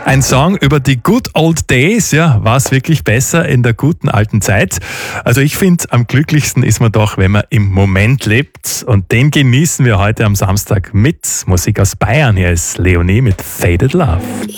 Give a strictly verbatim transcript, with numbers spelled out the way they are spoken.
Ein Song über die Good Old Days, ja, war es wirklich besser in der guten alten Zeit? Also ich finde, am glücklichsten ist man doch, wenn man im Moment lebt, und den genießen wir heute am Samstag mit Musik aus Bayern. Hier ist Leonie mit Faded Love.